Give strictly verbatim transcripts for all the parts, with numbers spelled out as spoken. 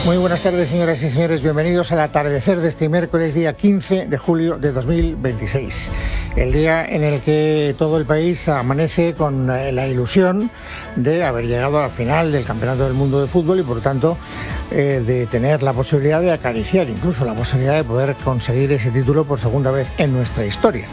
Muy buenas tardes, señoras y señores. Bienvenidos al atardecer de este miércoles, día quince de julio de dos mil veintiséis. El día en el que todo el país amanece con la ilusión de haber llegado a la final del Campeonato del Mundo de Fútbol y, por tanto, eh, de tener la posibilidad de acariciar incluso la posibilidad de poder conseguir ese título por segunda vez en nuestra historia.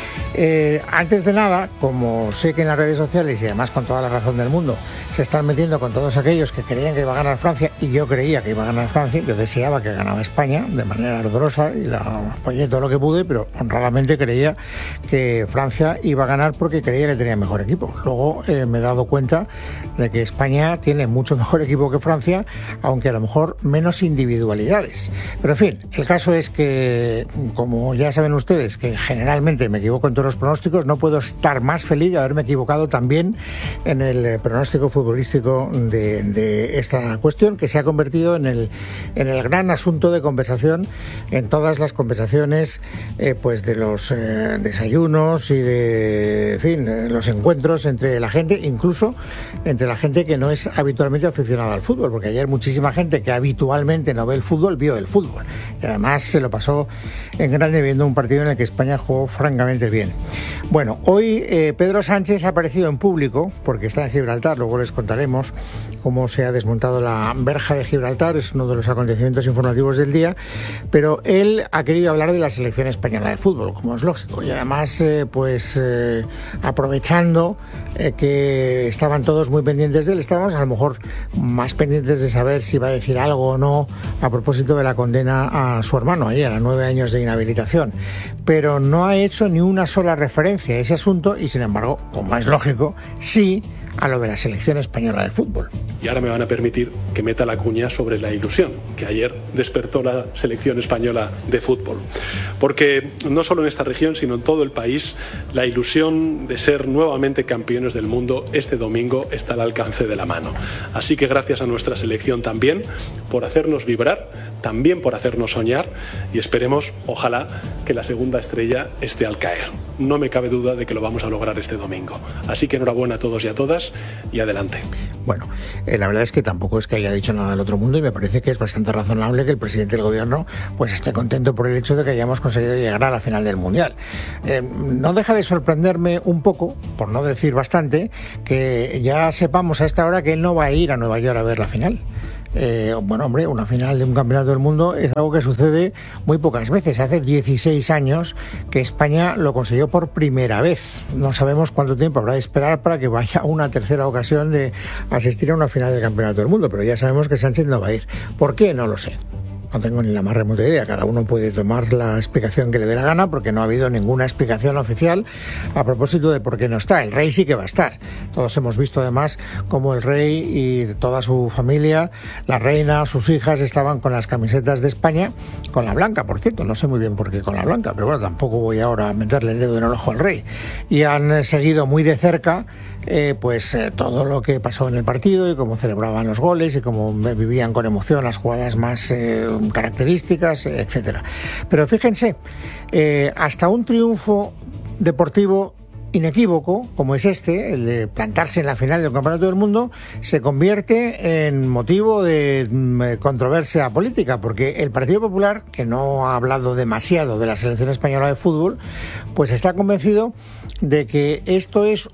Eh, antes de nada, como sé que en las redes sociales, y además con toda la razón del mundo, se están metiendo con todos aquellos que creían que iba a ganar Francia, y yo creía que iba a ganar Francia, yo deseaba que ganara España de manera ardorosa y la apoyé todo lo que pude, pero honradamente creía que Francia iba a ganar porque creía que tenía mejor equipo. Luego eh, me he dado cuenta de que España tiene mucho mejor equipo que Francia, aunque a lo mejor menos individualidades. Pero en fin, el caso es que, como ya saben ustedes, que generalmente me equivoco en todos los pronósticos, no puedo estar más feliz de haberme equivocado también en el pronóstico futbolístico de, de esta cuestión, que se ha convertido en el, en el gran asunto de conversación en todas las conversaciones eh, pues de los eh, desayunos y de, en fin, los encuentros entre la gente, incluso entre la gente que no es habitualmente aficionada al fútbol, porque ayer muchísima gente que habitualmente no ve el fútbol vio el fútbol y además se lo pasó en grande viendo un partido en el que España jugó francamente bien. Bueno, hoy eh, Pedro Sánchez ha aparecido en público porque está en Gibraltar. Luego les contaremos cómo se ha desmontado la verja de Gibraltar, es uno de los acontecimientos informativos del día, pero él ha querido hablar de la selección española de fútbol, como es lógico, y además eh, pues eh, aprovechando eh, que estaban todos muy pendientes de él, estábamos a lo mejor más pendientes de saber si iba a decir algo o no a propósito de la condena a su hermano ayer a nueve años de inhabilitación, pero no ha hecho ni una sola referencia a ese asunto y, sin embargo, como es lógico, sí a lo de la selección española de fútbol. Y ahora me van a permitir que meta la cuña sobre la ilusión que ayer despertó la selección española de fútbol. Porque no solo en esta región, sino en todo el país, la ilusión de ser nuevamente campeones del mundo este domingo está al alcance de la mano. Así que gracias a nuestra selección también por hacernos vibrar, también por hacernos soñar, y esperemos, ojalá, que la segunda estrella esté al caer. No me cabe duda de que lo vamos a lograr este domingo. Así que enhorabuena a todos y a todas y adelante. Bueno, eh, la verdad es que tampoco es que haya dicho nada del otro mundo y me parece que es bastante razonable que el presidente del gobierno pues esté contento por el hecho de que hayamos conseguido llegar a la final del Mundial. Eh, no deja de sorprenderme un poco, por no decir bastante, que ya sepamos a esta hora que él no va a ir a Nueva York a ver la final. Eh, bueno, hombre, una final de un campeonato del mundo es algo que sucede muy pocas veces. Hace dieciséis años que España lo consiguió por primera vez. No sabemos cuánto tiempo habrá de esperar para que vaya una tercera ocasión de asistir a una final del campeonato del mundo, pero ya sabemos que Sánchez no va a ir. ¿Por qué? No lo sé. No tengo ni la más remota idea. Cada uno puede tomar la explicación que le dé la gana, porque no ha habido ninguna explicación oficial a propósito de por qué no está. El rey sí que va a estar. Todos hemos visto además cómo el rey y toda su familia, la reina, sus hijas, estaban con las camisetas de España, con la blanca, por cierto. No sé muy bien por qué con la blanca, pero bueno, tampoco voy ahora a meterle el dedo en el ojo al rey. Y han seguido muy de cerca Eh, pues eh, todo lo que pasó en el partido y cómo celebraban los goles y cómo vivían con emoción las jugadas más eh, características, etcétera. Pero fíjense, eh, hasta un triunfo deportivo inequívoco, como es este, el de plantarse en la final del Campeonato del Mundo, se convierte en motivo de mm, controversia política, porque el Partido Popular, que no ha hablado demasiado de la selección española de fútbol, pues está convencido de que esto es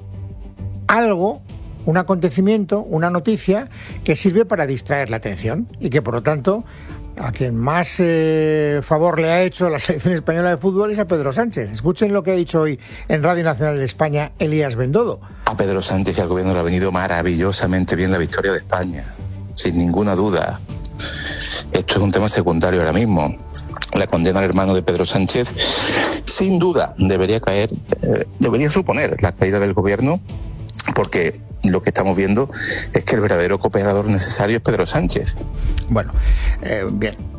algo, un acontecimiento, una noticia que sirve para distraer la atención y que, por lo tanto, a quien más eh, favor le ha hecho la selección española de fútbol es a Pedro Sánchez. Escuchen lo que ha dicho hoy en Radio Nacional de España Elías Bendodo. A Pedro Sánchez y al gobierno le ha venido maravillosamente bien la victoria de España, sin ninguna duda. Esto es un tema secundario ahora mismo. La condena al hermano de Pedro Sánchez, sin duda, debería caer, eh, debería suponer la caída del gobierno, porque lo que estamos viendo es que el verdadero cooperador necesario es Pedro Sánchez. Bueno, eh, bien,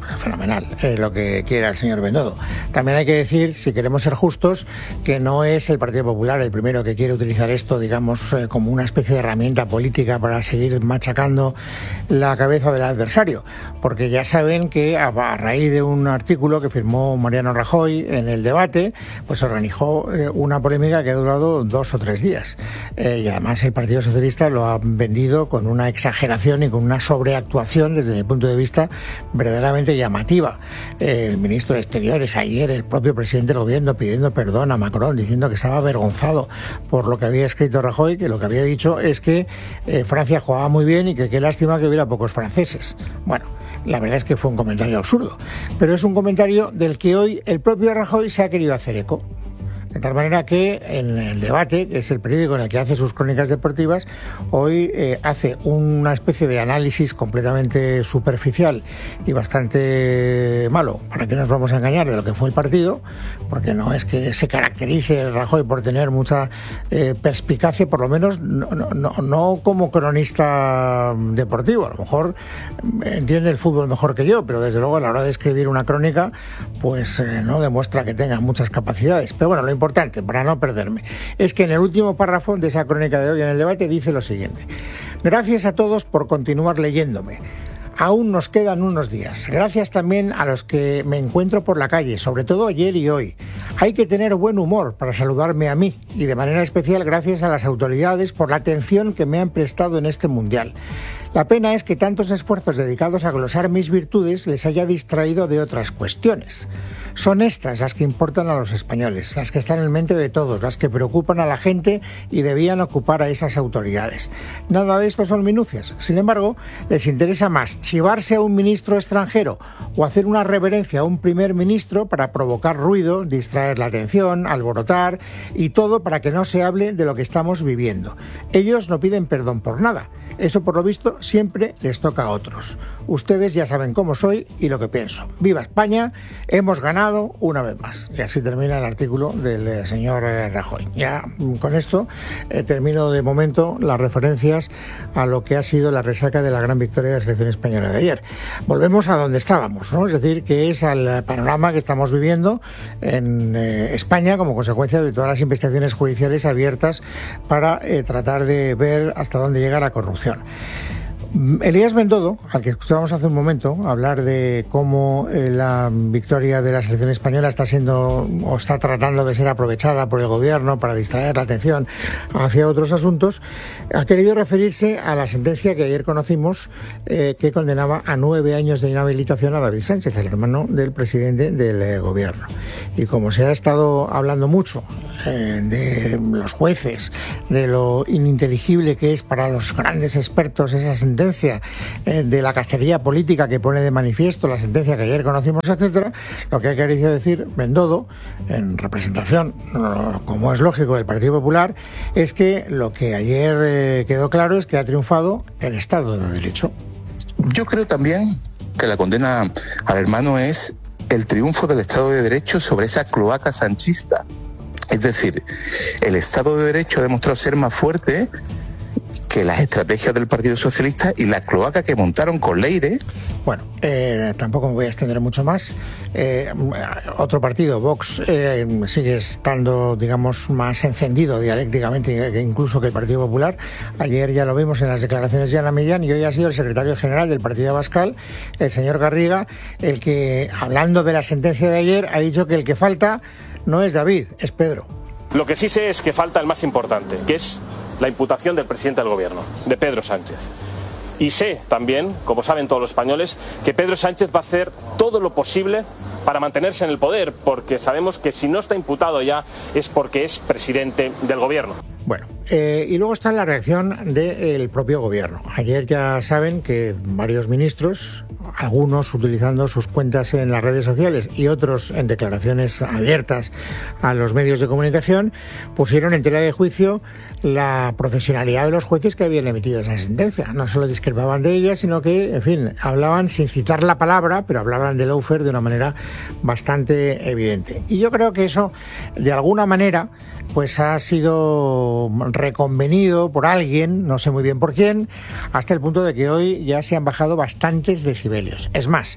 fenomenal, eh, lo que quiera el señor Bendodo. También hay que decir, si queremos ser justos, que no es el Partido Popular el primero que quiere utilizar esto, digamos, eh, como una especie de herramienta política para seguir machacando la cabeza del adversario, porque ya saben que a, a raíz de un artículo que firmó Mariano Rajoy en El Debate, pues se organizó eh, una polémica que ha durado dos o tres días. Eh, y además el Partido Socialista lo ha vendido con una exageración y con una sobreactuación, desde mi punto de vista, verdaderamente llamativa. Eh, el ministro de Exteriores ayer, el propio presidente del gobierno pidiendo perdón a Macron, diciendo que estaba avergonzado por lo que había escrito Rajoy, que lo que había dicho es que eh, Francia jugaba muy bien y que qué lástima que hubiera pocos franceses. Bueno, la verdad es que fue un comentario absurdo, pero es un comentario del que hoy el propio Rajoy se ha querido hacer eco. De tal manera que en El Debate, que es el periódico en el que hace sus crónicas deportivas, hoy eh, hace una especie de análisis completamente superficial y bastante malo, para que nos vamos a engañar, de lo que fue el partido, porque no es que se caracterice Rajoy por tener mucha eh, perspicacia, por lo menos no, no, no como cronista deportivo. A lo mejor entiende el fútbol mejor que yo, pero desde luego a la hora de escribir una crónica, pues eh, no demuestra que tenga muchas capacidades. Pero bueno, lo importante, para no perderme, es que en el último párrafo de esa crónica de hoy en El Debate dice lo siguiente: gracias a todos por continuar leyéndome. Aún nos quedan unos días. Gracias también a los que me encuentro por la calle, sobre todo ayer y hoy. Hay que tener buen humor para saludarme a mí y de manera especial gracias a las autoridades por la atención que me han prestado en este mundial. La pena es que tantos esfuerzos dedicados a glosar mis virtudes les haya distraído de otras cuestiones. Son estas las que importan a los españoles, las que están en mente de todos, las que preocupan a la gente y debían ocupar a esas autoridades. Nada de esto son minucias. Sin embargo, les interesa más chivarse a un ministro extranjero o hacer una reverencia a un primer ministro para provocar ruido, distraer la atención, alborotar y todo para que no se hable de lo que estamos viviendo. Ellos no piden perdón por nada. Eso, por lo visto, siempre les toca a otros. Ustedes ya saben cómo soy y lo que pienso. ¡Viva España! Hemos ganado una vez más. Y así termina el artículo del eh, señor eh, Rajoy. Ya con esto eh, termino de momento las referencias a lo que ha sido la resaca de la gran victoria de la selección española de ayer. Volvemos a donde estábamos, ¿no? Es decir, que es al panorama que estamos viviendo en eh, España como consecuencia de todas las investigaciones judiciales abiertas para eh, tratar de ver hasta dónde llega la corrupción. Elías Bendodo, al que escuchábamos hace un momento hablar de cómo eh, la victoria de la selección española está siendo o está tratando de ser aprovechada por el gobierno para distraer la atención hacia otros asuntos, ha querido referirse a la sentencia que ayer conocimos eh, que condenaba a nueve años de inhabilitación a David Sánchez, el hermano del presidente del eh, gobierno. Y como se ha estado hablando mucho eh, de los jueces, de lo ininteligible que es para los grandes expertos esa sentencia, de la cacería política que pone de manifiesto la sentencia que ayer conocimos, etcétera, lo que ha querido decir Bendodo, en representación, como es lógico, del Partido Popular, es que lo que ayer eh, quedó claro es que ha triunfado el Estado de Derecho. Yo creo también que la condena al hermano es el triunfo del Estado de Derecho sobre esa cloaca sanchista. Es decir, el Estado de Derecho ha demostrado ser más fuerte que las estrategias del Partido Socialista y la cloaca que montaron con Leire. Bueno, eh, tampoco me voy a extender mucho más. Eh, otro partido, Vox, eh, sigue estando, digamos, más encendido dialécticamente que incluso que el Partido Popular. Ayer ya lo vimos en las declaraciones de Ana Millán y hoy ha sido el secretario general del Partido Abascal, el señor Garriga, el que, hablando de la sentencia de ayer, ha dicho que el que falta no es David, es Pedro. Lo que sí sé es que falta el más importante, que es la imputación del presidente del gobierno, de Pedro Sánchez. Y sé también, como saben todos los españoles, que Pedro Sánchez va a hacer todo lo posible para mantenerse en el poder, porque sabemos que si no está imputado ya es porque es presidente del gobierno. Bueno, eh, y luego está la reacción del propio gobierno. Ayer ya saben que varios ministros, algunos utilizando sus cuentas en las redes sociales y otros en declaraciones abiertas a los medios de comunicación, pusieron en tela de juicio la profesionalidad de los jueces que habían emitido esa sentencia. No solo discrepaban de ella, sino que, en fin, hablaban sin citar la palabra, pero hablaban de lawfare de una manera bastante evidente. Y yo creo que eso, de alguna manera, pues ha sido reconvenido por alguien, no sé muy bien por quién, hasta el punto de que hoy ya se han bajado bastantes decibelios. Es más,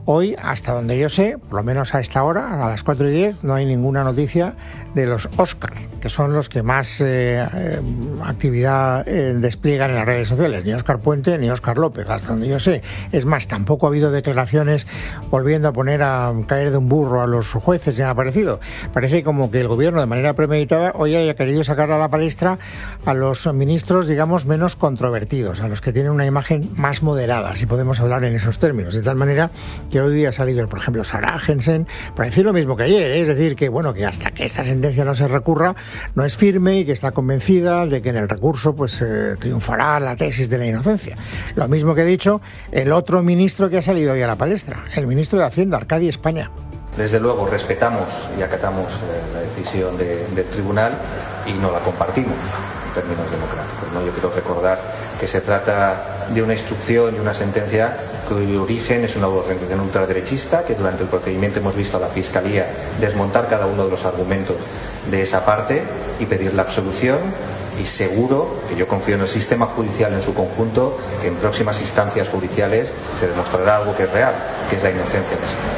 Hoy, hasta donde yo sé, por lo menos a esta hora, a las cuatro y diez, no hay ninguna noticia de los Oscar, que son los que más eh, eh, actividad eh, despliegan en las redes sociales. Ni Óscar Puente ni Óscar López, hasta donde yo sé. Es más, tampoco ha habido declaraciones volviendo a poner a caer de un burro a los jueces ni nada parecido. Parece como que el gobierno, de manera premeditada, hoy haya querido sacar a la palestra a los ministros, digamos, menos controvertidos, a los que tienen una imagen más moderada, si podemos hablar en esos términos. De tal manera que hoy ha salido, por ejemplo, Sara Agensen, para decir lo mismo que ayer, ¿eh? Es decir, que bueno, que hasta que esta sentencia no se recurra, no es firme y que está convencida de que en el recurso pues eh, triunfará la tesis de la inocencia. Lo mismo que he dicho el otro ministro que ha salido hoy a la palestra, el ministro de Hacienda, Arcadi España. Desde luego respetamos y acatamos eh, la decisión de, del tribunal y no la compartimos en términos democráticos, ¿no? Yo quiero recordar que se trata de una instrucción y una sentencia cuyo origen es una organización ultraderechista, que durante el procedimiento hemos visto a la Fiscalía desmontar cada uno de los argumentos de esa parte y pedir la absolución, y seguro que yo confío en el sistema judicial en su conjunto, que en próximas instancias judiciales se demostrará algo que es real, que es la inocencia de ese.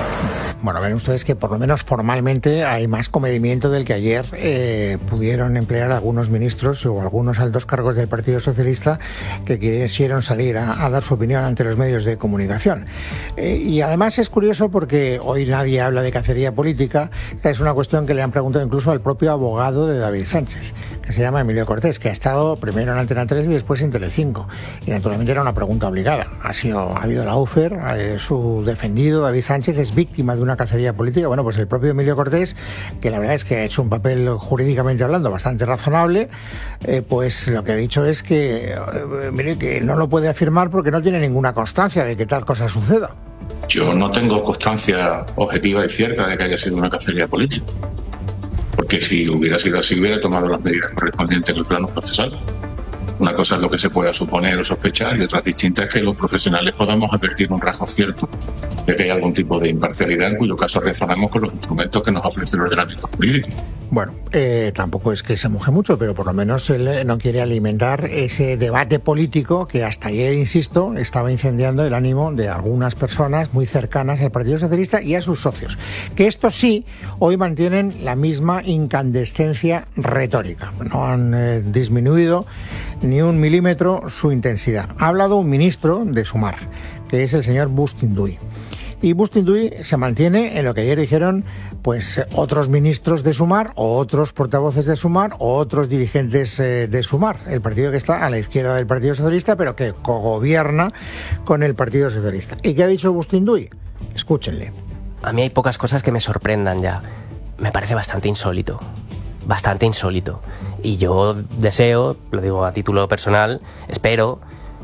Bueno, ven ustedes que por lo menos formalmente hay más comedimiento del que ayer eh, pudieron emplear algunos ministros o algunos altos cargos del Partido Socialista que quisieron salir a, a dar su opinión ante los medios de comunicación. Eh, y además es curioso porque hoy nadie habla de cacería política. Esta es una cuestión que le han preguntado incluso al propio abogado de David Sánchez, que se llama Emilio Cortés, que ha estado primero en Antena tres y después en Telecinco. Y naturalmente era una pregunta obligada. Ha sido, ha habido la UFER, eh, su defendido David Sánchez es víctima de una cacería política. Bueno, pues el propio Emilio Cortés, que la verdad es que ha hecho un papel jurídicamente hablando bastante razonable, eh, pues lo que ha dicho es que, eh, mire, que no lo puede afirmar porque no tiene ninguna constancia de que tal cosa suceda. Yo no tengo constancia objetiva y cierta de que haya sido una cacería política, porque si hubiera sido así hubiera tomado las medidas correspondientes en el plano procesal. Una cosa es lo que se pueda suponer o sospechar y otra distinta es que los profesionales podamos advertir un rasgo cierto de que hay algún tipo de imparcialidad, en cuyo caso razonamos con los instrumentos que nos ofrece el ordenamiento jurídico. Bueno, eh, tampoco es que se moje mucho, pero por lo menos él no quiere alimentar ese debate político que hasta ayer, insisto, estaba incendiando el ánimo de algunas personas muy cercanas al Partido Socialista y a sus socios. Que estos sí, hoy mantienen la misma incandescencia retórica. No han eh, disminuido ni un milímetro su intensidad. Ha hablado un ministro de Sumar, que es el señor Bustinduy. Y Bustinduy se mantiene en lo que ayer dijeron pues otros ministros de Sumar, o otros portavoces de Sumar, o otros dirigentes eh, de Sumar, el partido que está a la izquierda del Partido Socialista, pero que cogobierna con el Partido Socialista. ¿Y qué ha dicho Bustinduy? Escúchenle. A mí hay pocas cosas que me sorprendan ya. Me parece bastante insólito. Bastante insólito. Y yo deseo, lo digo a título personal, espero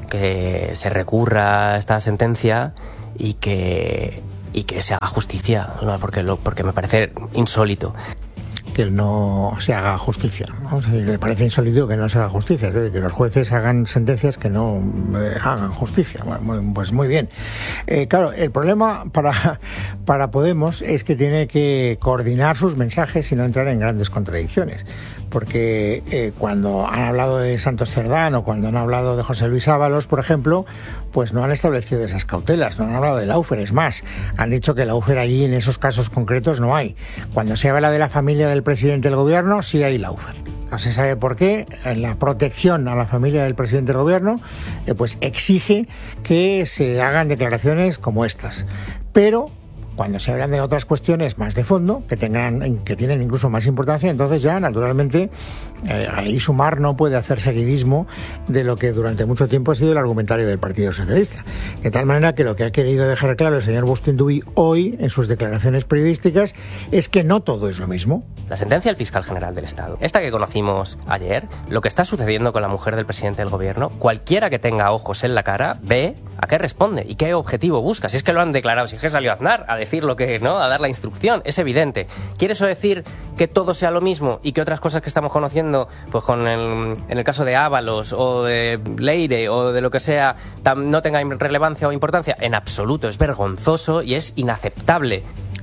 que se recurra a esta sentencia y que, y que se haga justicia, ¿no? porque, lo, porque me parece insólito. Que no se haga justicia, ¿no? O sea, me parece insólito que no se haga justicia, es decir, que los jueces hagan sentencias que no eh, hagan justicia. Bueno, pues muy bien. Eh, claro, el problema para, para Podemos es que tiene que coordinar sus mensajes y no entrar en grandes contradicciones. Porque eh, cuando han hablado de Santos Cerdán o cuando han hablado de José Luis Ábalos, por ejemplo, pues no han establecido esas cautelas, no han hablado de la UFER. Es más, han dicho que la UFER allí en esos casos concretos no hay. Cuando se habla de la familia del presidente del gobierno, sí hay la UFER. No se sabe por qué, en la protección a la familia del presidente del gobierno, eh, pues exige que se hagan declaraciones como estas. Pero cuando se hablan de otras cuestiones más de fondo, que tengan, que tienen incluso más importancia, entonces ya, naturalmente, eh, ahí Sumar no puede hacer seguidismo de lo que durante mucho tiempo ha sido el argumentario del Partido Socialista. De tal manera que lo que ha querido dejar claro el señor Bustinduy hoy, en sus declaraciones periodísticas, es que no todo es lo mismo. La sentencia del fiscal general del Estado, esta que conocimos ayer, lo que está sucediendo con la mujer del presidente del gobierno, cualquiera que tenga ojos en la cara ve a qué responde y qué objetivo busca. Si es que lo han declarado, si es que salió Aznar a decir lo que, ¿no?, a dar la instrucción, es evidente. ¿Quiere eso decir que todo sea lo mismo y que otras cosas que estamos conociendo, pues con el, en el caso de Ábalos o de Leire o de lo que sea, tam, no tengan relevancia o importancia? En absoluto, es vergonzoso y es inaceptable.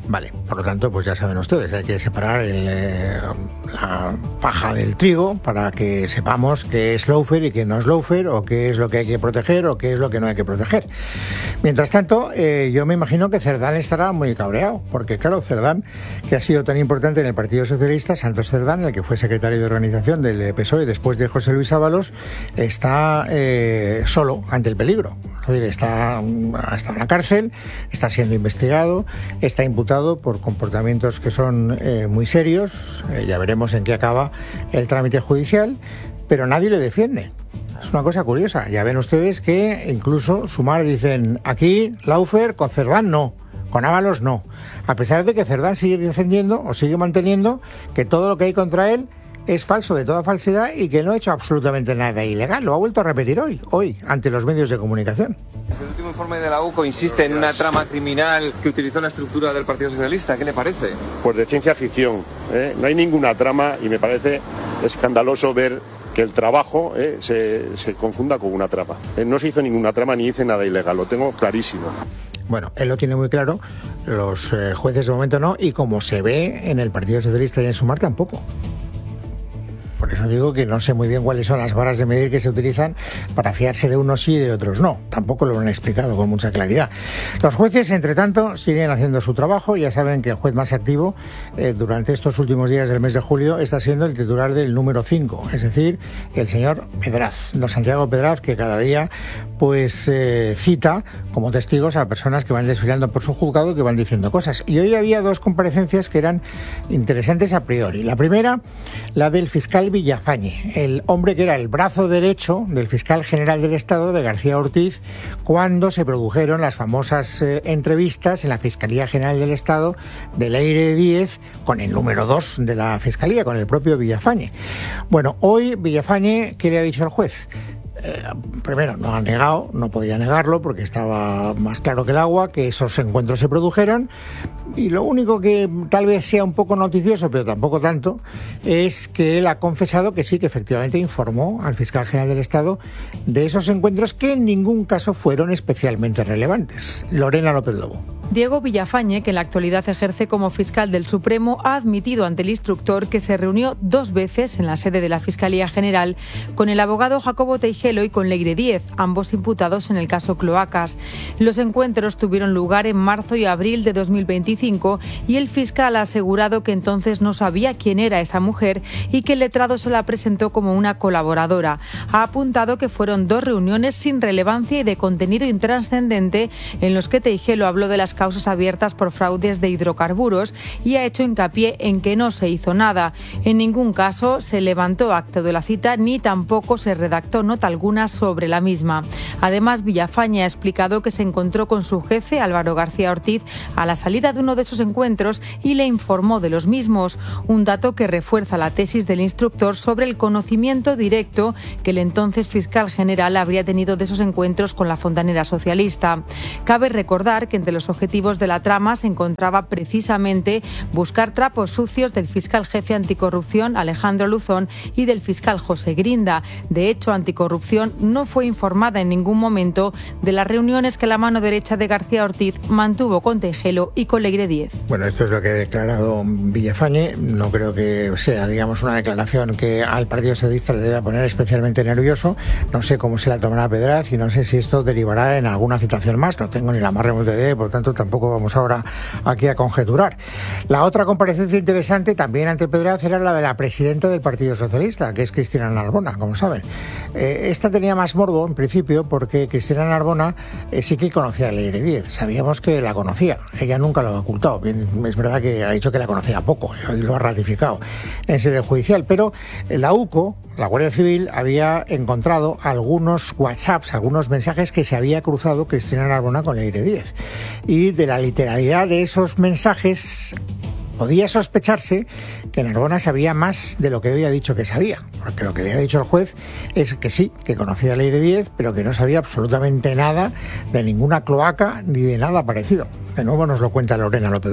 Vale, por lo tanto, pues ya saben ustedes, hay que separar el, eh, la paja del trigo para que sepamos qué es lawfare y qué no es lawfare, o qué es lo que hay que proteger o qué es lo que no hay que proteger. Mientras tanto, eh, yo me imagino que Cerdán estará muy cabreado, porque claro, Cerdán, que ha sido tan importante en el Partido Socialista, Santos Cerdán, el que fue secretario de organización del P S O E después de José Luis Ábalos, está eh, solo ante el peligro. Es decir, está, está en la cárcel, está siendo investigado, está imputado por comportamientos que son eh, muy serios, eh, ya veremos en qué acaba el trámite judicial, pero nadie le defiende. Es una cosa curiosa, ya ven ustedes que incluso Sumar dicen, aquí lawfare, con Cerdán no, con Ábalos no, a pesar de que Cerdán sigue defendiendo o sigue manteniendo que todo lo que hay contra él es falso, de toda falsedad, y que no ha hecho absolutamente nada ilegal. Lo ha vuelto a repetir hoy, hoy, ante los medios de comunicación. El último informe de la U C O insiste en una trama criminal que utilizó la estructura del Partido Socialista. ¿Qué le parece? Pues de ciencia ficción, ¿eh? No hay ninguna trama y me parece escandaloso ver que el trabajo ¿eh? se, se confunda con una trama. Eh, no se hizo ninguna trama ni hice nada ilegal, lo tengo clarísimo. Bueno, él lo tiene muy claro, los eh, jueces de momento no, y como se ve en el Partido Socialista y en Sumar tampoco. Por eso digo que no sé muy bien cuáles son las varas de medir que se utilizan para fiarse de unos sí y de otros no. Tampoco lo han explicado con mucha claridad. Los jueces, entre tanto, siguen haciendo su trabajo. Ya saben que el juez más activo eh, durante estos últimos días del mes de julio está siendo el titular del número cinco, es decir, el señor Pedraz, don Santiago Pedraz, que cada día pues eh, cita como testigos a personas que van desfilando por su juzgado, que van diciendo cosas. Y hoy había dos comparecencias que eran interesantes a priori. La primera, la del fiscal Villafañe, el hombre que era el brazo derecho del fiscal general del Estado, de García Ortiz, cuando se produjeron las famosas eh, entrevistas en la Fiscalía General del Estado de Leire Díez con el número dos de la Fiscalía, con el propio Villafañe. Bueno, hoy Villafañe, ¿qué le ha dicho al juez? Eh, primero, no ha negado, no podía negarlo porque estaba más claro que el agua que esos encuentros se produjeron, y lo único que tal vez sea un poco noticioso, pero tampoco tanto, es que él ha confesado que sí, que efectivamente informó al fiscal general del Estado de esos encuentros que en ningún caso fueron especialmente relevantes. Lorena López Lobo. Diego Villafañe, que en la actualidad ejerce como fiscal del Supremo, ha admitido ante el instructor que se reunió dos veces en la sede de la Fiscalía General con el abogado Jacobo Teijelo y con Leire Díez, ambos imputados en el caso Cloacas. Los encuentros tuvieron lugar en marzo y abril de dos mil veinticinco y el fiscal ha asegurado que entonces no sabía quién era esa mujer y que el letrado se la presentó como una colaboradora. Ha apuntado que fueron dos reuniones sin relevancia y de contenido intrascendente en los que Teijelo habló de las causas abiertas por fraudes de hidrocarburos y ha hecho hincapié en que no se hizo nada. En ningún caso se levantó acta de la cita ni tampoco se redactó nota alguna sobre la misma. Además, Villafañe ha explicado que se encontró con su jefe, Álvaro García Ortiz, a la salida de uno de esos encuentros y le informó de los mismos, un dato que refuerza la tesis del instructor sobre el conocimiento directo que el entonces fiscal general habría tenido de esos encuentros con la fontanera socialista. Cabe recordar que entre los objetivos de la trama se encontraba precisamente buscar trapos sucios del fiscal jefe anticorrupción Alejandro Luzón y del fiscal José Grinda. De hecho, Anticorrupción no fue informada en ningún momento de las reuniones que la mano derecha de García Ortiz mantuvo con Teijelo y con Leire Díez. Bueno, esto es lo que ha declarado Villafañe. No creo que sea, digamos, una declaración que al Partido Socialista le deba poner especialmente nervioso. No sé cómo se la tomará Pedraz y no sé si esto derivará en alguna citación más. No tengo ni la más remota idea, por tanto tampoco vamos ahora aquí a conjeturar. La otra comparecencia interesante también ante Pedraz era la de la presidenta del Partido Socialista, que es Cristina Narbona, como saben. Eh, esta tenía más morbo en principio porque Cristina Narbona eh, sí que conocía a Leire Díez, sabíamos que la conocía, ella nunca lo ha ocultado. Bien, es verdad que ha dicho que la conocía poco y lo ha ratificado en sede judicial, pero la U C O, la Guardia Civil, había encontrado algunos WhatsApps, algunos mensajes que se había cruzado Cristina Narbona con Leire Díez, y de la literalidad de esos mensajes podía sospecharse que Narbona sabía más de lo que había dicho que sabía, porque lo que le ha dicho el juez es que sí, que conocía a Leire Díez, pero que no sabía absolutamente nada de ninguna cloaca ni de nada parecido. De nuevo nos lo cuenta Lorena López Lobo.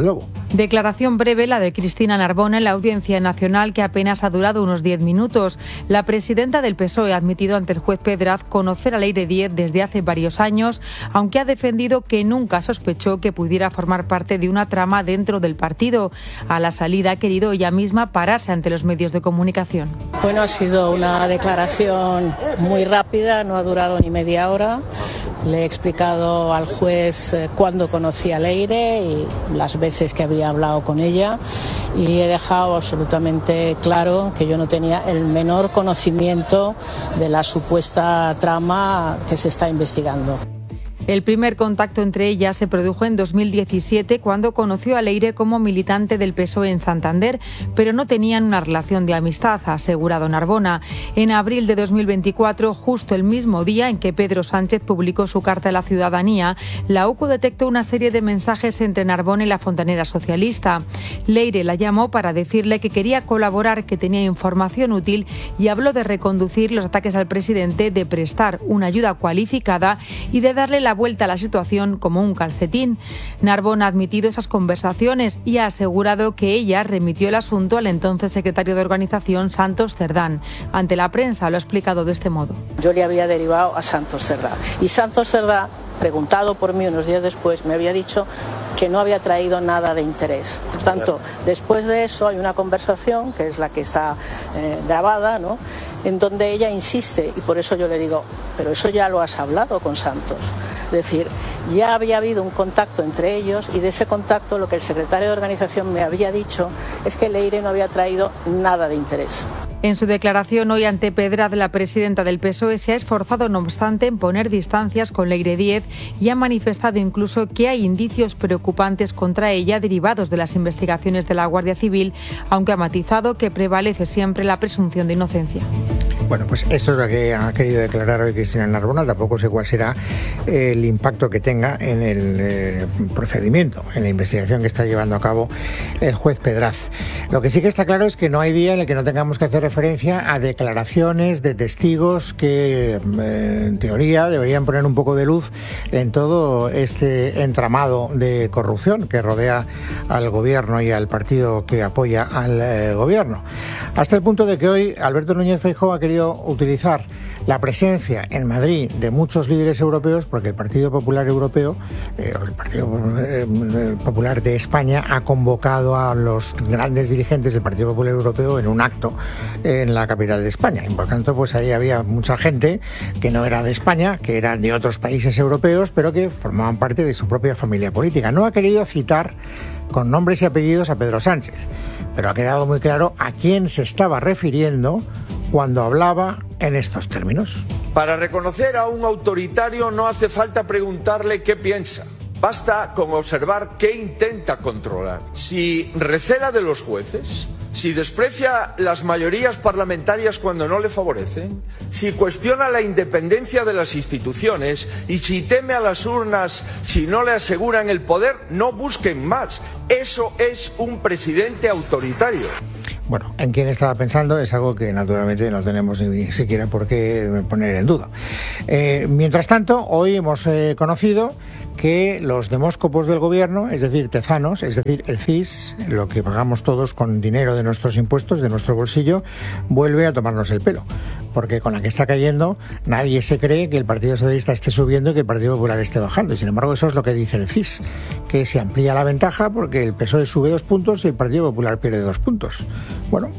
Declaración breve la de Cristina Narbona en la Audiencia Nacional, que apenas ha durado unos diez minutos. La presidenta del P S O E ha admitido ante el juez Pedraz conocer a Leire Díez desde hace varios años, aunque ha defendido que nunca sospechó que pudiera formar parte de una trama dentro del partido. A la salida ha querido ella misma pararse ante los medios de comunicación. Bueno, ha sido una declaración muy rápida, no ha durado ni media hora. Le he explicado al juez cuándo conocí a Leire y las veces que había hablado con ella, y he dejado absolutamente claro que yo no tenía el menor conocimiento de la supuesta trama que se está investigando. El primer contacto entre ellas se produjo en dos mil diecisiete, cuando conoció a Leire como militante del P S O E en Santander, pero no tenían una relación de amistad, ha asegurado Narbona. En abril de dos mil veinticuatro, justo el mismo día en que Pedro Sánchez publicó su carta a la ciudadanía, la U C O detectó una serie de mensajes entre Narbona y la fontanera socialista. Leire la llamó para decirle que quería colaborar, que tenía información útil, y habló de reconducir los ataques al presidente, de prestar una ayuda cualificada y de darle la vuelta a la situación como un calcetín. Narbona ha admitido esas conversaciones y ha asegurado que ella remitió el asunto al entonces secretario de Organización, Santos Cerdán. Ante la prensa lo ha explicado de este modo. Yo le había derivado a Santos Cerdán y Santos Cerdán, preguntado por mí unos días después, me había dicho que no había traído nada de interés. Por tanto, después de eso hay una conversación, que es la que está eh, grabada, ¿no?, en donde ella insiste, y por eso yo le digo, pero eso ya lo has hablado con Santos. Es decir, ya había habido un contacto entre ellos, y de ese contacto lo que el secretario de Organización me había dicho es que Leire no había traído nada de interés. En su declaración hoy ante Pedraz, la presidenta del P S O E se ha esforzado, no obstante, en poner distancias con Leire Díez y ha manifestado incluso que hay indicios preocupantes contra ella derivados de las investigaciones de la Guardia Civil, aunque ha matizado que prevalece siempre la presunción de inocencia. Bueno, pues eso es lo que ha querido declarar hoy Cristina Narbona. Tampoco sé cuál será el impacto que tenga en el eh, procedimiento, en la investigación que está llevando a cabo el juez Pedraz. Lo que sí que está claro es que no hay día en el que no tengamos que hacer referencia a declaraciones de testigos que, eh, en teoría, deberían poner un poco de luz en todo este entramado de corrupción que rodea al gobierno y al partido que apoya al eh, gobierno. Hasta el punto de que hoy Alberto Núñez Feijóo ha querido utilizar la presencia en Madrid de muchos líderes europeos, porque el Partido Popular Europeo, eh, el Partido eh, Popular de España, ha convocado a los grandes dirigentes del Partido Popular Europeo en un acto en la capital de España. Y por tanto, pues ahí había mucha gente que no era de España, que eran de otros países europeos, pero que formaban parte de su propia familia política. No ha querido citar con nombres y apellidos a Pedro Sánchez, pero ha quedado muy claro a quién se estaba refiriendo cuando hablaba en estos términos. Para reconocer a un autoritario no hace falta preguntarle qué piensa. Basta con observar qué intenta controlar. Si recela de los jueces, si desprecia las mayorías parlamentarias cuando no le favorecen, si cuestiona la independencia de las instituciones y si teme a las urnas si no le aseguran el poder, no busquen más. Eso es un presidente autoritario. Bueno, en quién estaba pensando es algo que naturalmente no tenemos ni siquiera por qué poner en duda. Eh, mientras tanto, hoy hemos eh, conocido que los demóscopos del gobierno, es decir, Tezanos, es decir, el C I S, lo que pagamos todos con dinero de nuestros impuestos, de nuestro bolsillo, vuelve a tomarnos el pelo. Porque con la que está cayendo, nadie se cree que el Partido Socialista esté subiendo y que el Partido Popular esté bajando. Y sin embargo, eso es lo que dice el C I S, que se amplía la ventaja porque el P S O E sube dos puntos y el Partido Popular pierde dos puntos. Bueno,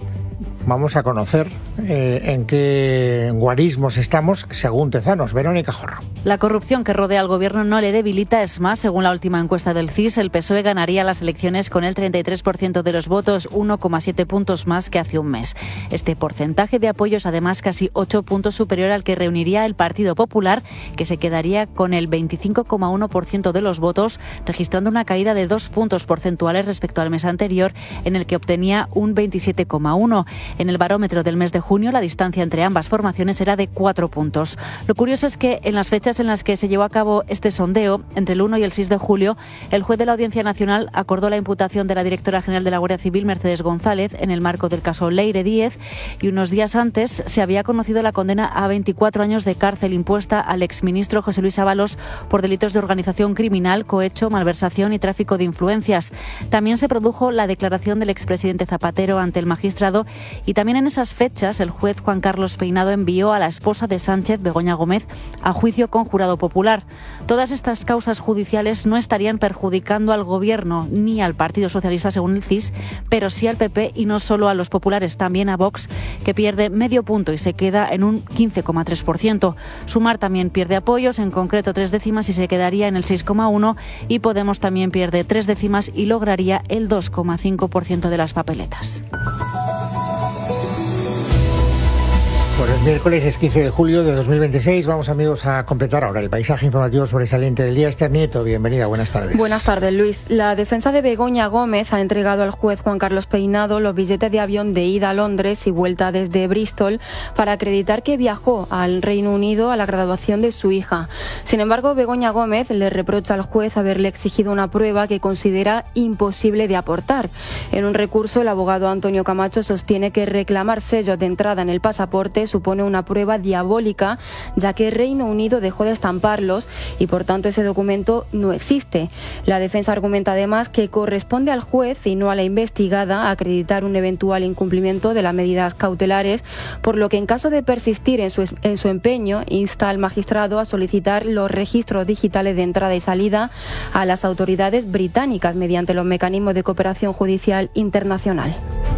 vamos a conocer eh, en qué guarismos estamos según Tezanos. Verónica Jorro. La corrupción que rodea al gobierno no le debilita, es más, según la última encuesta del C I S, el P S O E ganaría las elecciones con el treinta y tres por ciento de los votos, uno coma siete puntos más que hace un mes. Este porcentaje de apoyo es además casi ocho puntos superior al que reuniría el Partido Popular, que se quedaría con el veinticinco coma uno por ciento de los votos, registrando una caída de dos puntos porcentuales respecto al mes anterior, en el que obtenía un veintisiete coma uno. En el barómetro del mes de junio, la distancia entre ambas formaciones era de cuatro puntos. Lo curioso es que en las fechas en las que se llevó a cabo este sondeo, entre el uno y el seis de julio, el juez de la Audiencia Nacional acordó la imputación de la directora general de la Guardia Civil, Mercedes González, en el marco del caso Leire Díez, y unos días antes se había conocido la condena a veinticuatro años de cárcel impuesta al exministro José Luis Ábalos por delitos de organización criminal, cohecho, malversación y tráfico de influencias. También se produjo la declaración del expresidente Zapatero ante el magistrado y también en esas fechas el juez Juan Carlos Peinado envió a la esposa de Sánchez, Begoña Gómez, a juicio con jurado popular. Todas estas causas judiciales no estarían perjudicando al Gobierno ni al Partido Socialista, según el C I S, pero sí al P P y no solo a los populares, también a Vox, que pierde medio punto y se queda en un quince coma tres por ciento. Sumar también pierde apoyos, en concreto tres décimas, y se quedaría en el seis coma uno por ciento, y Podemos también pierde tres décimas y lograría el dos coma cinco por ciento de las papeletas. Pues el miércoles es quince de julio de dos mil veintiséis. Vamos, amigos, a completar ahora el paisaje informativo sobresaliente del día. Esther Nieto, bienvenida, buenas tardes. Buenas tardes, Luis. La defensa de Begoña Gómez ha entregado al juez Juan Carlos Peinado los billetes de avión de ida a Londres y vuelta desde Bristol para acreditar que viajó al Reino Unido a la graduación de su hija. Sin embargo, Begoña Gómez le reprocha al juez haberle exigido una prueba que considera imposible de aportar. En un recurso, el abogado Antonio Camacho sostiene que reclamar sellos de entrada en el pasaporte supone una prueba diabólica, ya que Reino Unido dejó de estamparlos y por tanto ese documento no existe. La defensa argumenta además que corresponde al juez y no a la investigada acreditar un eventual incumplimiento de las medidas cautelares, por lo que en caso de persistir en su, en su empeño, insta al magistrado a solicitar los registros digitales de entrada y salida a las autoridades británicas mediante los mecanismos de cooperación judicial internacional.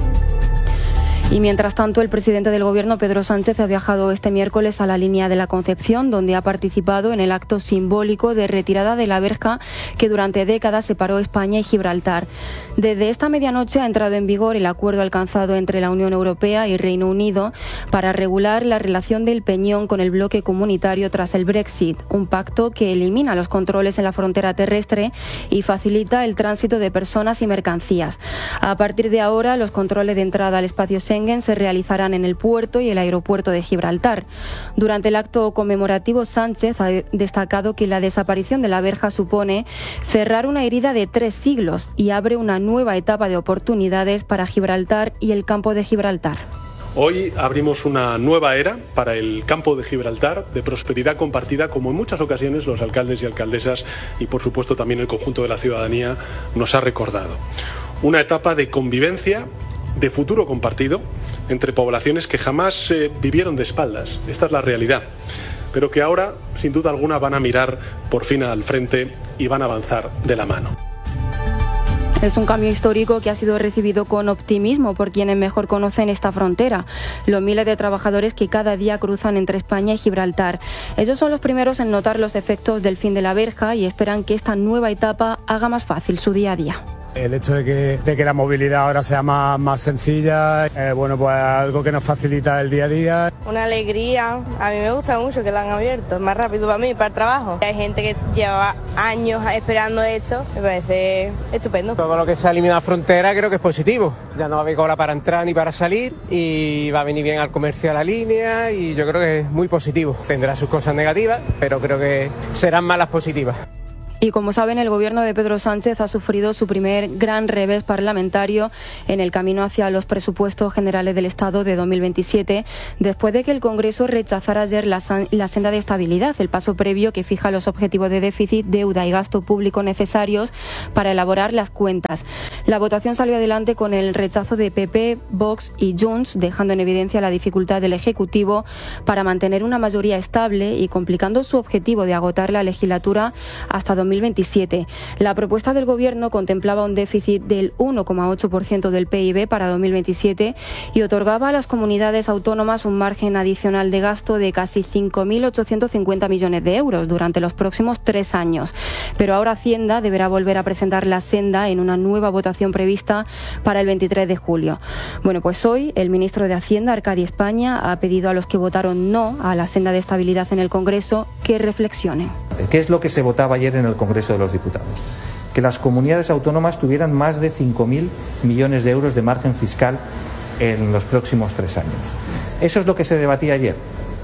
Y mientras tanto, el presidente del Gobierno, Pedro Sánchez, ha viajado este miércoles a la línea de la Concepción, donde ha participado en el acto simbólico de retirada de la verja que durante décadas separó España y Gibraltar. Desde esta medianoche ha entrado en vigor el acuerdo alcanzado entre la Unión Europea y Reino Unido para regular la relación del Peñón con el bloque comunitario tras el Brexit, un pacto que elimina los controles en la frontera terrestre y facilita el tránsito de personas y mercancías. A partir de ahora, los controles de entrada al espacio Schengen se realizarán en el puerto y el aeropuerto de Gibraltar. Durante el acto conmemorativo, Sánchez ha destacado que la desaparición de la verja supone cerrar una herida de tres siglos y abre una nueva etapa de oportunidades para Gibraltar y el campo de Gibraltar. Hoy abrimos una nueva era para el campo de Gibraltar, de prosperidad compartida, como en muchas ocasiones los alcaldes y alcaldesas y por supuesto también el conjunto de la ciudadanía nos ha recordado. Una etapa de convivencia, de futuro compartido entre poblaciones que jamás eh, vivieron de espaldas. Esta es la realidad, pero que ahora, sin duda alguna, van a mirar por fin al frente y van a avanzar de la mano. Es un cambio histórico que ha sido recibido con optimismo por quienes mejor conocen esta frontera, los miles de trabajadores que cada día cruzan entre España y Gibraltar. Ellos son los primeros en notar los efectos del fin de la verja y esperan que esta nueva etapa haga más fácil su día a día. El hecho de que, de que la movilidad ahora sea más, más sencilla, eh, bueno, pues algo que nos facilita el día a día. Una alegría, a mí me gusta mucho que lo han abierto, es más rápido para mí, para el trabajo. Hay gente que lleva años esperando esto, me parece estupendo. Todo lo que se ha eliminado la frontera creo que es positivo, ya no va a haber cola para entrar ni para salir y va a venir bien al comercio a la línea y yo creo que es muy positivo. Tendrá sus cosas negativas, pero creo que serán más las positivas. Y como saben, el gobierno de Pedro Sánchez ha sufrido su primer gran revés parlamentario en el camino hacia los presupuestos generales del Estado de dos mil veintisiete, después de que el Congreso rechazara ayer la, la senda de estabilidad, el paso previo que fija los objetivos de déficit, deuda y gasto público necesarios para elaborar las cuentas. La votación salió adelante con el rechazo de P P, Vox y Junts, dejando en evidencia la dificultad del Ejecutivo para mantener una mayoría estable y complicando su objetivo de agotar la legislatura hasta dos mil veintisiete. La propuesta del Gobierno contemplaba un déficit del uno coma ocho por ciento del P I B para dos mil veintisiete y otorgaba a las comunidades autónomas un margen adicional de gasto de casi cinco mil ochocientos cincuenta millones de euros durante los próximos tres años. Pero ahora Hacienda deberá volver a presentar la senda en una nueva votación prevista para el veintitrés de julio. Bueno, pues hoy el ministro de Hacienda, Arcadi España, ha pedido a los que votaron no a la senda de estabilidad en el Congreso que reflexionen. ¿Qué es lo que se votaba ayer en el Congreso de los Diputados? Que las comunidades autónomas tuvieran más de cinco mil millones de euros de margen fiscal en los próximos tres años. Eso es lo que se debatía ayer.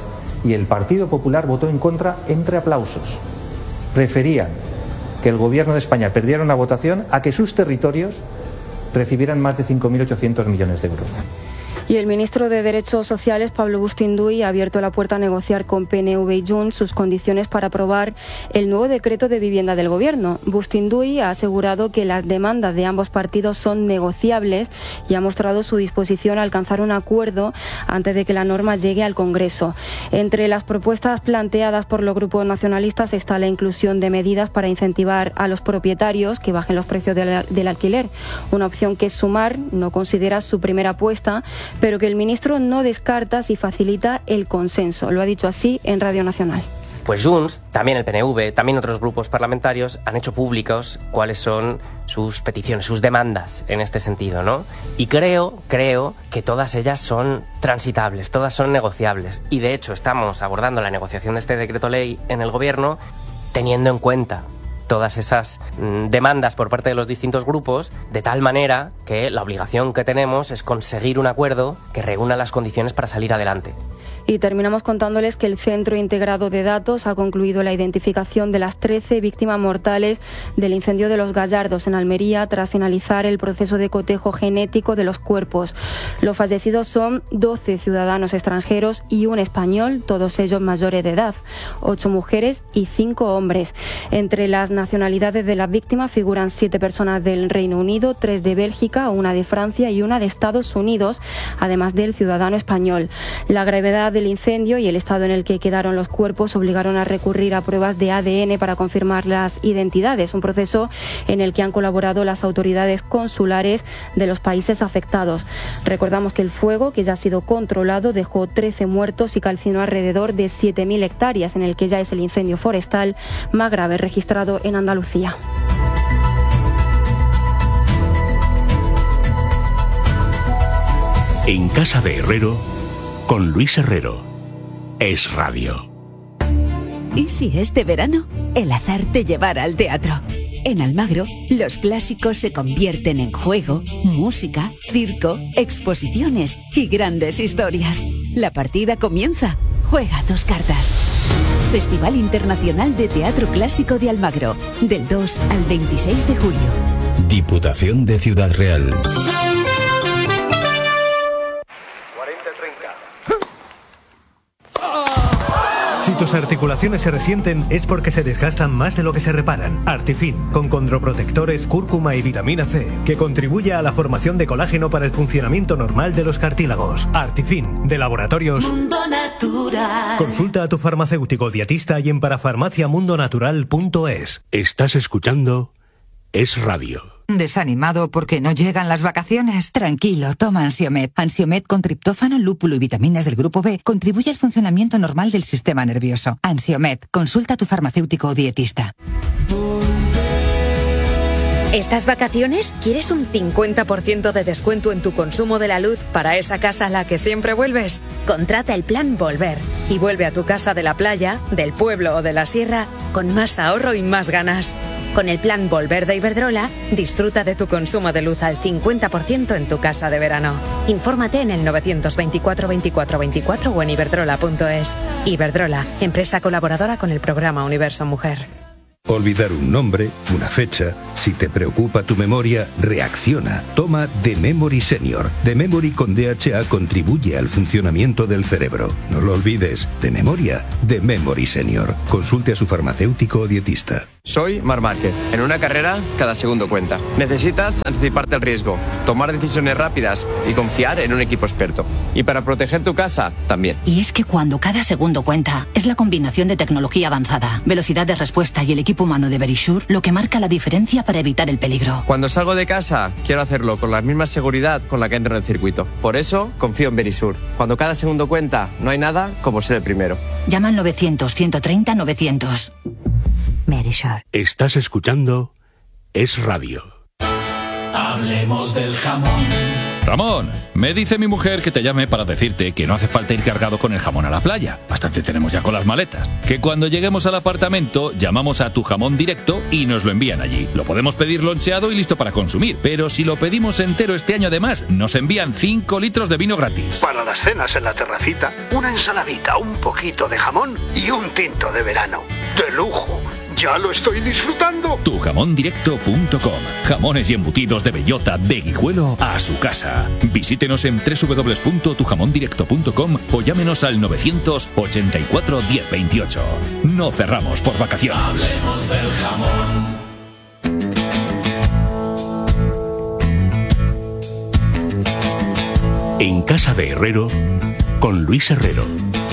Y el Partido Popular votó en contra entre aplausos. Preferían que el Gobierno de España perdiera una votación a que sus territorios recibieran más de cinco mil ochocientos millones de euros. Y el ministro de Derechos Sociales, Pablo Bustinduy, ha abierto la puerta a negociar con P N V y Junts sus condiciones para aprobar el nuevo decreto de vivienda del Gobierno. Bustinduy ha asegurado que las demandas de ambos partidos son negociables y ha mostrado su disposición a alcanzar un acuerdo antes de que la norma llegue al Congreso. Entre las propuestas planteadas por los grupos nacionalistas está la inclusión de medidas para incentivar a los propietarios que bajen los precios del, del alquiler. Una opción que Sumar no considera su primera apuesta, pero que el ministro no descarta si facilita el consenso. Lo ha dicho así en Radio Nacional. Pues Junts, también el P N V, también otros grupos parlamentarios han hecho públicos cuáles son sus peticiones, sus demandas en este sentido, ¿no? Y creo, creo que todas ellas son transitables, todas son negociables. Y de hecho estamos abordando la negociación de este decreto ley en el Gobierno teniendo en cuenta todas esas mm, demandas por parte de los distintos grupos, de tal manera que la obligación que tenemos es conseguir un acuerdo que reúna las condiciones para salir adelante. Y terminamos contándoles que el Centro Integrado de Datos ha concluido la identificación de las trece víctimas mortales del incendio de Los Gallardos en Almería tras finalizar el proceso de cotejo genético de los cuerpos. Los fallecidos son doce ciudadanos extranjeros y un español, todos ellos mayores de edad, ocho mujeres y cinco hombres. Entre las nacionalidades de las víctimas figuran siete personas del Reino Unido, tres de Bélgica, una de Francia y una de Estados Unidos, además del ciudadano español. La gravedad del incendio y el estado en el que quedaron los cuerpos obligaron a recurrir a pruebas de A D N para confirmar las identidades, un proceso en el que han colaborado las autoridades consulares de los países afectados. Recordamos que el fuego, que ya ha sido controlado, dejó trece muertos y calcinó alrededor de siete mil hectáreas, en el que ya es el incendio forestal más grave registrado en Andalucía. En casa de Herrero, con Luis Herrero, Es Radio. ¿Y si este verano el azar te llevara al teatro? En Almagro, los clásicos se convierten en juego, música, circo, exposiciones y grandes historias. La partida comienza. Juega tus cartas. Festival Internacional de Teatro Clásico de Almagro, del dos al veintiséis de julio. Diputación de Ciudad Real. Si tus articulaciones se resienten es porque se desgastan más de lo que se reparan. Artifin, con condroprotectores, cúrcuma y vitamina C, que contribuye a la formación de colágeno para el funcionamiento normal de los cartílagos. Artifin, de Laboratorios Mundo Natural. Consulta a tu farmacéutico dietista y en parafarmaciamundonatural punto es. Estás escuchando Es Radio. ¿Desanimado porque no llegan las vacaciones? Tranquilo, toma Ansiomed. Ansiomed con triptófano, lúpulo y vitaminas del grupo B contribuye al funcionamiento normal del sistema nervioso. Ansiomed, consulta a tu farmacéutico o dietista. ¿Estas vacaciones quieres un cincuenta por ciento de descuento en tu consumo de la luz para esa casa a la que siempre vuelves? Contrata el plan Volver y vuelve a tu casa de la playa, del pueblo o de la sierra con más ahorro y más ganas. Con el plan Volver de Iberdrola, disfruta de tu consumo de luz al cincuenta por ciento en tu casa de verano. Infórmate en el novecientos veinticuatro veinticuatro veinticuatro o en iberdrola punto es. Iberdrola, empresa colaboradora con el programa Universo Mujer. Olvidar un nombre, una fecha. Si te preocupa tu memoria, reacciona. Toma The Memory Senior. The Memory con D H A contribuye al funcionamiento del cerebro. No lo olvides. De memoria, The Memory Senior. Consulte a su farmacéutico o dietista. Soy Marc Márquez. En una carrera, cada segundo cuenta. Necesitas anticiparte al riesgo, tomar decisiones rápidas y confiar en un equipo experto. Y para proteger tu casa, también. Y es que cuando cada segundo cuenta, es la combinación de tecnología avanzada, velocidad de respuesta y el equipo humano de Verisure lo que marca la diferencia para evitar el peligro. Cuando salgo de casa, quiero hacerlo con la misma seguridad con la que entro en el circuito. Por eso, confío en Verisure. Cuando cada segundo cuenta, no hay nada como ser el primero. Llama al novecientos, ciento treinta, novecientos. Verisure. Estás escuchando Es Radio. Hablemos del jamón. Ramón, me dice mi mujer que te llame para decirte que no hace falta ir cargado con el jamón a la playa. Bastante tenemos ya con las maletas. Que cuando lleguemos al apartamento llamamos a Tu Jamón Directo y nos lo envían allí. Lo podemos pedir loncheado y listo para consumir, pero si lo pedimos entero este año además, nos envían cinco litros de vino gratis. Para las cenas en la terracita, una ensaladita, un poquito de jamón y un tinto de verano. ¡De lujo! ¡Ya lo estoy disfrutando! tu jamón directo punto com. Jamones y embutidos de bellota de Guijuelo a su casa. Visítenos en doble u doble u doble u punto tu jamón directo punto com o llámenos al novecientos ochenta y cuatro diez veintiocho. No cerramos por vacaciones. Hablemos del jamón. En casa de Herrero, con Luis Herrero.